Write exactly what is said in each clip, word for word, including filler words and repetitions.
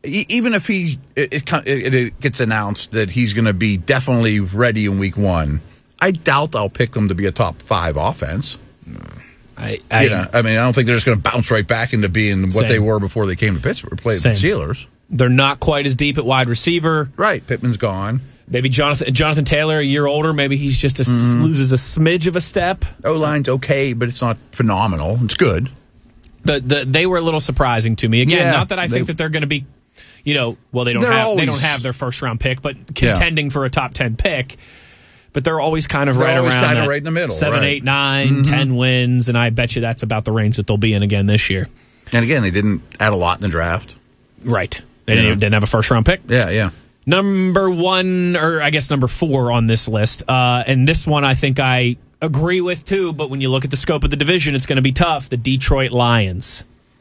even if he it, it, it gets announced that he's going to be definitely ready in week one, I doubt I'll pick them to be a top five offense. I, I, you know, I mean, I don't think they're just going to bounce right back into being what Same. they were before they came to Pittsburgh, played the Steelers. They're not quite as deep at wide receiver. Right, Pittman's gone. Maybe Jonathan Jonathan Taylor, a year older, maybe he's just a, mm. loses a smidge of a step. O-line's okay, but it's not phenomenal. It's good. The, the They were a little surprising to me. Again, yeah, not that I they, think that they're going to be, you know, well, they don't have always, they don't have their first round pick, but contending yeah. for a top ten pick. But they're always kind of they're right always around kind of that right in the middle. Seven, right. eight, nine, mm-hmm. ten wins, and I bet you that's about the range that they'll be in again this year. And again, they didn't add a lot in the draft. Right. They yeah. didn't, didn't have a first-round pick. Yeah, yeah. Number one, or I guess number four on this list, uh, and this one I think I agree with too, but when you look at the scope of the division, it's going to be tough. The Detroit Lions.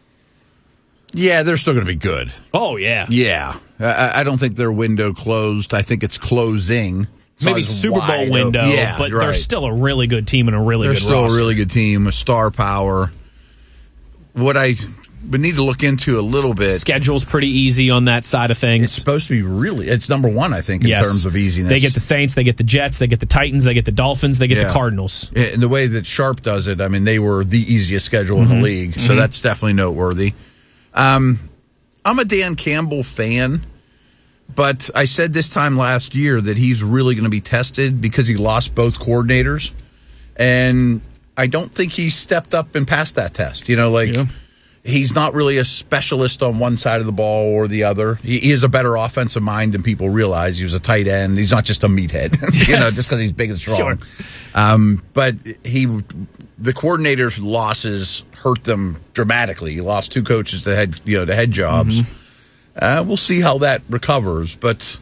Yeah, they're still going to be good. Oh, yeah. Yeah. I, I don't think their window closed. I think it's closing. Maybe Super Bowl window, yeah, but right. they're still a really good team and a really they're good still roster. a really good team, a star power. What I would need to look into a little bit. Schedule's pretty easy on that side of things. It's supposed to be really, it's number one, I think, in yes. terms of easiness. They get the Saints, they get the Jets, they get the Titans, they get the Dolphins, they get yeah. the Cardinals. Yeah, and the way that Sharp does it, I mean, they were the easiest schedule mm-hmm. in the league, so mm-hmm. that's definitely noteworthy. Um, I'm a Dan Campbell fan. But I said this time last year that he's really going to be tested because he lost both coordinators. And I don't think he stepped up and passed that test. You know, like, yeah. he's not really a specialist on one side of the ball or the other. He is a better offensive mind than people realize. He was a tight end. He's not just a meathead, yes. you know, just because he's big and strong. Sure. Um, but he, the coordinator's losses hurt them dramatically. He lost two coaches to head, you know, to head jobs. Mm-hmm. Uh, we'll see how that recovers, but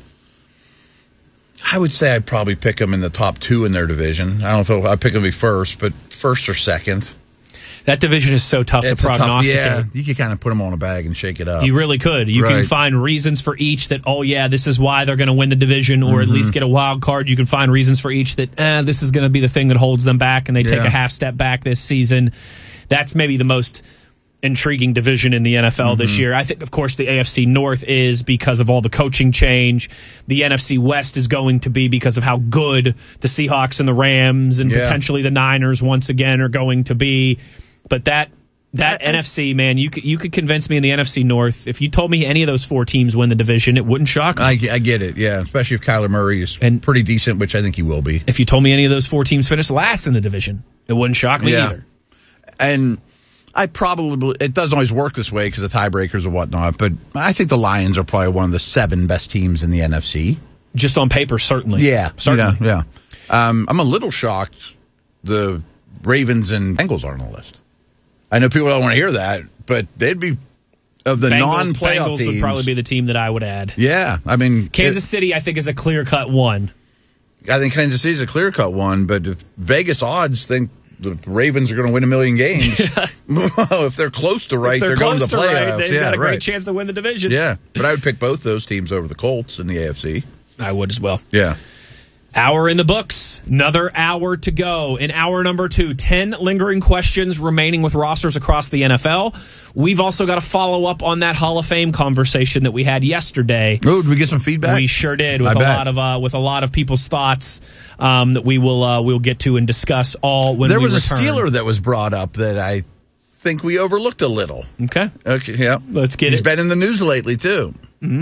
I would say I'd probably pick them in the top two in their division. I don't know if I'd pick them to be first, but first or second. That division is so tough it's to prognosticate. Tough, yeah, you could kind of put them on a bag and shake it up. You really could. You right. can find reasons for each that, oh, yeah, this is why they're going to win the division or mm-hmm. at least get a wild card. You can find reasons for each that, eh, this is going to be the thing that holds them back and they take yeah. a half step back this season. That's maybe the most intriguing division in the N F L mm-hmm. this year. I think, of course, the A F C North is because of all the coaching change. The N F C West is going to be because of how good the Seahawks and the Rams and yeah. potentially the Niners once again are going to be. But that that I, N F C, man, you could, you could convince me in the N F C North. If you told me any of those four teams win the division, it wouldn't shock me. I, I get it, yeah, especially if Kyler Murray is and pretty decent, which I think he will be. If you told me any of those four teams finish last in the division, it wouldn't shock me yeah. either. And I probably, it doesn't always work this way because of tiebreakers and whatnot, but I think the Lions are probably one of the seven best teams in the N F C. Just on paper, certainly. Yeah, certainly. Yeah, yeah. Um, I'm a little shocked the Ravens and Bengals aren't on the list. I know people don't want to hear that, but they'd be, of the Bengals, non-playoff Bengals teams. would probably be the team that I would add. Yeah, I mean. Kansas it, City, I think, is a clear-cut one. I think Kansas City's a clear-cut one, but if Vegas odds think the Ravens are going to win a million games. Well, if they're close to right, they're, they're going to to the playoffs. Right, they've yeah, got a great right. chance to win the division. Yeah, but I would pick both those teams over the Colts in the A F C. I would as well. Yeah. Hour in the books. Another hour to go. In hour number two, ten lingering questions remaining with rosters across the N F L. We've also got to follow up on that Hall of Fame conversation that we had yesterday. Oh, did we get some feedback? We sure did, with I a bet. lot of uh, with a lot of people's thoughts um, that we will uh, we'll get to and discuss all when there we was return. a Steeler that was brought up that I think we overlooked a little. Okay. Okay. Yeah. Let's get He's it. been in the news lately too.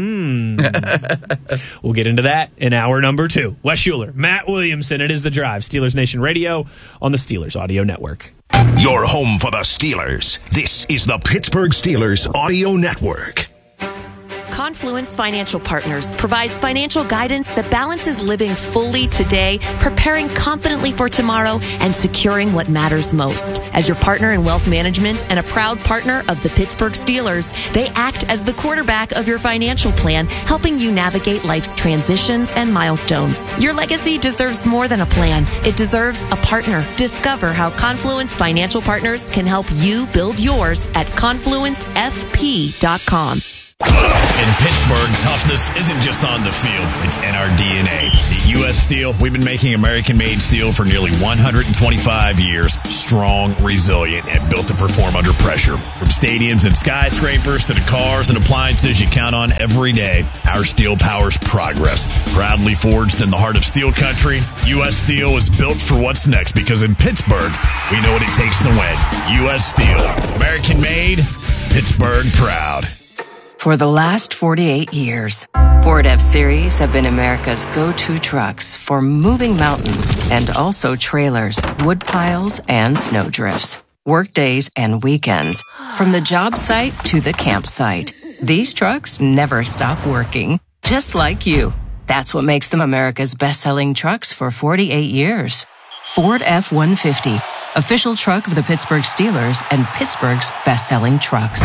Mm. We'll get into that in hour number two. Wes Schuler, Matt Williamson. It is The Drive. Steelers Nation Radio on the Steelers Audio Network. Your home for the Steelers. This is the Pittsburgh Steelers Audio Network. Confluence Financial Partners provides financial guidance that balances living fully today, preparing confidently for tomorrow, and securing what matters most. As your partner in wealth management and a proud partner of the Pittsburgh Steelers, they act as the quarterback of your financial plan, helping you navigate life's transitions and milestones. Your legacy deserves more than a plan. It deserves a partner. Discover how Confluence Financial Partners can help you build yours at confluence f p dot com. In Pittsburgh, toughness isn't just on the field, it's in our D N A. At U S Steel, we've been making American-made steel for nearly one hundred twenty-five years. Strong, resilient, and built to perform under pressure. From stadiums and skyscrapers to the cars and appliances you count on every day, our steel powers progress. Proudly forged in the heart of steel country, U S Steel is built for what's next because in Pittsburgh, we know what it takes to win. U S Steel. American-made, Pittsburgh proud. For the last forty-eight years, Ford F-Series have been America's go-to trucks for moving mountains and also trailers, wood piles, and snow drifts. Workdays and weekends, from the job site to the campsite. These trucks never stop working, just like you. That's what makes them America's best-selling trucks for forty-eight years. Ford F one fifty, official truck of the Pittsburgh Steelers and Pittsburgh's best-selling trucks.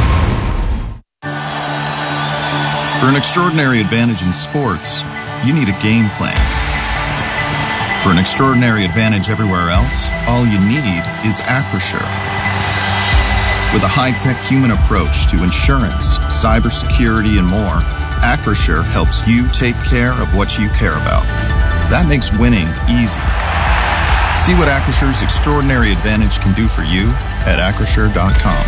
For an extraordinary advantage in sports, you need a game plan. For an extraordinary advantage everywhere else, all you need is Acrisure. With a high-tech human approach to insurance, cybersecurity, and more, Acrisure helps you take care of what you care about. That makes winning easy. See what Acrissure's extraordinary advantage can do for you at acrisure dot com.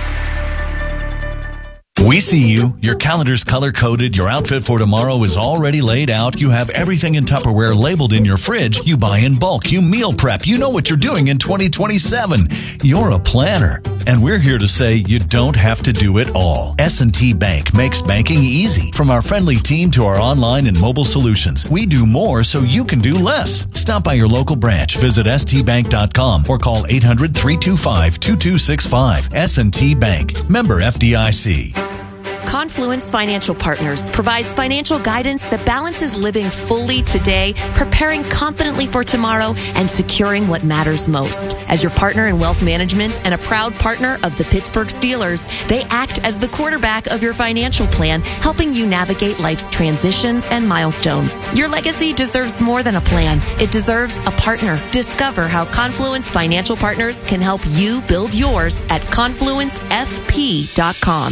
We see you. Your calendar's color-coded. Your outfit for tomorrow is already laid out. You have everything in Tupperware labeled in your fridge. You buy in bulk. You meal prep. You know what you're doing in twenty twenty-seven. You're a planner. And we're here to say you don't have to do it all. S and T Bank makes banking easy. From our friendly team to our online and mobile solutions, we do more so you can do less. Stop by your local branch. Visit S T bank dot com or call eight hundred, three two five, two two six five. S and T Bank. Member F D I C. Confluence Financial Partners provides financial guidance that balances living fully today, preparing confidently for tomorrow, and securing what matters most. As your partner in wealth management and a proud partner of the Pittsburgh Steelers, they act as the quarterback of your financial plan, helping you navigate life's transitions and milestones. Your legacy deserves more than a plan. It deserves a partner. Discover how Confluence Financial Partners can help you build yours at confluence f p dot com.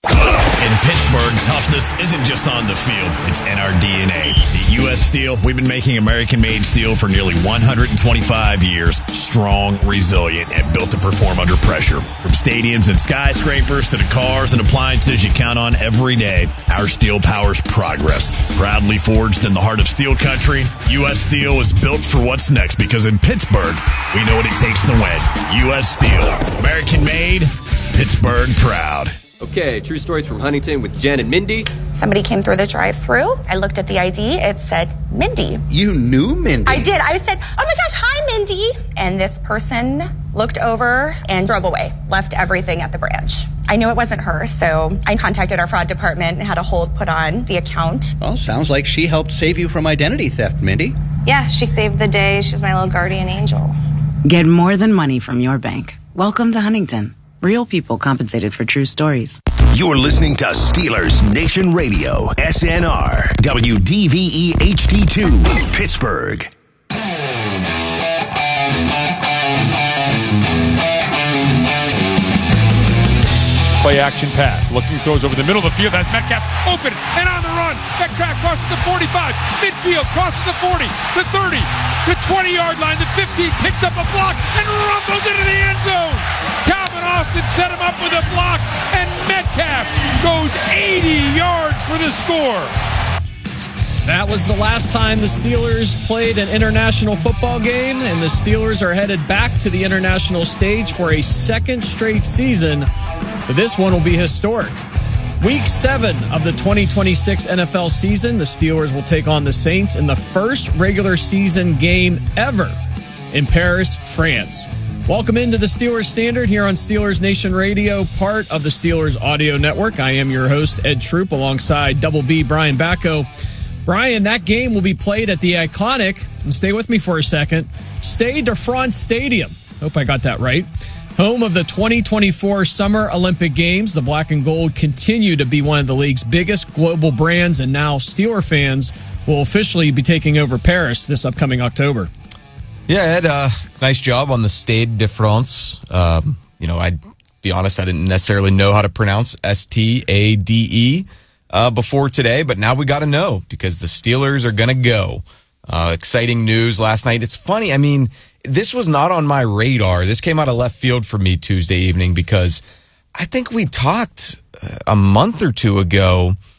In Pittsburgh, toughness isn't just on the field, it's in our D N A. At U S Steel, we've been making American-made steel for nearly one hundred twenty-five years. Strong, resilient, and built to perform under pressure. From stadiums and skyscrapers to the cars and appliances you count on every day, our steel powers progress. Proudly forged in the heart of steel country, U S Steel is built for what's next because in Pittsburgh, we know what it takes to win. U S Steel. American-made, Pittsburgh proud. Okay, true stories from Huntington with Jen and Mindy. Somebody came through the drive-thru. I looked at the I D. It said Mindy. You knew Mindy? I did. I said, oh my gosh, hi, Mindy. And this person looked over and drove away, left everything at the branch. I knew it wasn't her, so I contacted our fraud department and had a hold put on the account. Well, sounds like she helped save you from identity theft, Mindy. Yeah, she saved the day. She was my little guardian angel. Get more than money from your bank. Welcome to Huntington. Real people compensated for true stories. You're listening to Steelers Nation Radio, S N R, W D V E H D two, Pittsburgh. Play action pass. Looking throws over the middle of the field. That's Metcalf open and on the run. Metcalf crosses the forty-five. Midfield crosses the forty, the thirty, the twenty-yard line, the fifteen. Picks up a block and rumbles into the end zone. Calvin Austin set him up with a block, and Metcalf goes eighty yards for the score. That was the last time the Steelers played an international football game, and the Steelers are headed back to the international stage for a second straight season. But this one will be historic. Week seven of the twenty twenty-six N F L season, the Steelers will take on the Saints in the first regular season game ever in Paris, France. Welcome into the Steelers Standard here on Steelers Nation Radio, part of the Steelers Audio Network. I am your host, Ed Troop, alongside Double B, Brian Bacco. Brian, that game will be played at the iconic, and stay with me for a second, Stade de France Stadium. Hope I got that right. Home of the twenty twenty-four Summer Olympic Games, the black and gold continue to be one of the league's biggest global brands, and now Steeler fans will officially be taking over Paris this upcoming October. Yeah, Ed, uh, nice job on the Stade de France. Um, you know, I'd be honest, I didn't necessarily know how to pronounce S T A D E. uh, before today, but now we got to know because the Steelers are going to go. Uh, exciting news last night. It's funny. I mean, this was not on my radar. This came out of left field for me Tuesday evening because I think we talked a month or two ago